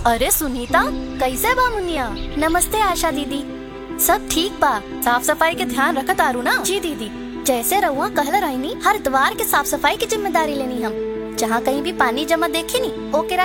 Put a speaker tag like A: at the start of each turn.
A: अरे सुनीता, कैसे बा मुनिया?
B: नमस्ते आशा दीदी।
A: सब ठीक बा? साफ सफाई के ध्यान रखत आरू ना?
B: जी दीदी, जैसे रहुआ कहल रहनी हर द्वार के साफ सफाई की जिम्मेदारी लेनी हम। जहाँ कहीं भी पानी जमा देखे नी ओके